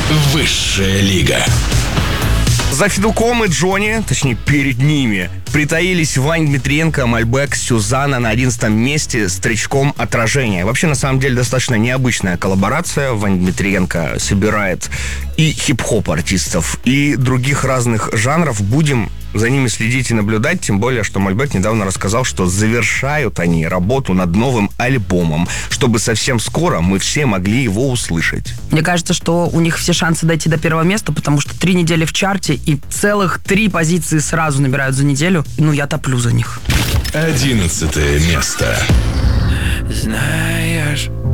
Высшая лига. За Федуком и Джонни, точнее перед ними, притаились Вань Дмитриенко, Мальбек, Сюзанна на 11 месте с тречком «Отражение». Вообще, на самом деле, достаточно необычная коллаборация. Вань Дмитриенко собирает и хип-хоп артистов, и других разных жанров. Будем за ними следить и наблюдать, тем более, что Мальбек недавно рассказал, что завершают они работу над новым альбомом, чтобы совсем скоро мы все могли его услышать. Мне кажется, что у них все шансы дойти до первого места, потому что 3 недели в чарте и целых 3 позиции сразу набирают за неделю. Ну, я топлю за них. 11 место. Знаешь,